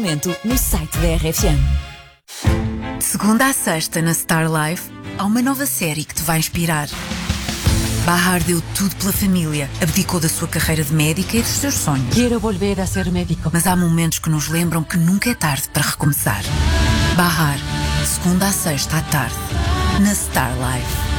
No site da RFM. De segunda à sexta na Star Life, há uma nova série que te vai inspirar. Bahar deu tudo pela família, abdicou da sua carreira de médica e dos seus sonhos. Quero volver a ser médico. Mas há momentos que nos lembram que nunca é tarde para recomeçar. Bahar, de segunda à sexta à tarde, na Star Life.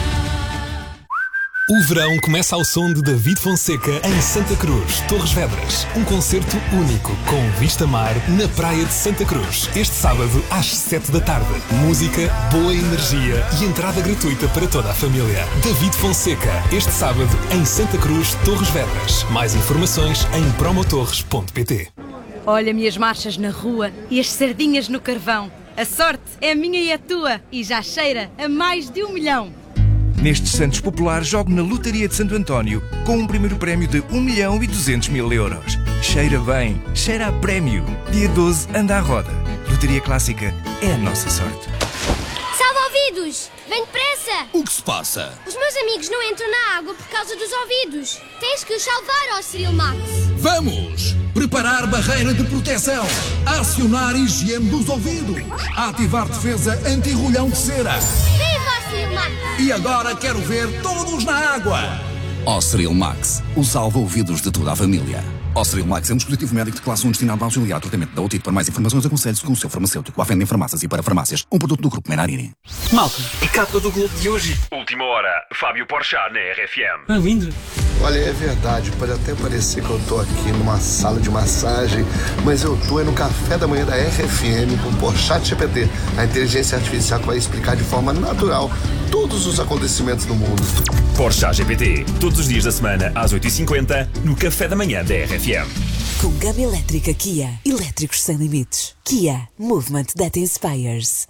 O verão começa ao som de David Fonseca em Santa Cruz, Torres Vedras. Um concerto único, com vista mar, na praia de Santa Cruz. Este sábado, às 7 da tarde. Música, boa energia e entrada gratuita para toda a família. David Fonseca, este sábado, em Santa Cruz, Torres Vedras. Mais informações em promotorres.pt. Olha-me as marchas na rua e as sardinhas no carvão. A sorte é minha e a tua e já cheira a mais de 1 milhão. Nestes Santos Populares, jogo na Lotaria de Santo António com um primeiro prémio de 1.200.000 euros. Cheira bem, cheira a prémio. Dia 12, anda à roda. Lotaria Clássica é a nossa sorte. Salva-ouvidos! Vem depressa! O que se passa? Os meus amigos não entram na água por causa dos ouvidos. Tens que os salvar, ó Cyril Max. Vamos! Preparar barreira de proteção. Acionar higiene dos ouvidos. Ativar defesa anti-rolhão de cera. Viva, Cyril Max! E agora quero ver todos na água. Cyril Max, o salva-ouvidos de toda a família. Cyril Max é um dispositivo médico de classe 1 destinado a auxiliar o tratamento da otite. Para mais informações, aconselhe-se com o seu farmacêutico. À venda em farmácias e para farmácias. Um produto do Grupo Menarini. Malta, a capa do Globo de hoje. Última hora, Fábio Porchat na RFM. Ah, lindo. Olha, é verdade, pode até parecer que eu tô aqui numa sala de massagem, mas eu tô no café da manhã da RFM com o Porchat GPT, a inteligência artificial que vai explicar de forma natural todos os acontecimentos do mundo. Porchat GPT, todos os dias da semana às 8h50 no café da manhã da RFM. Com gama elétrica Kia, elétricos sem limites. Kia, movement that inspires.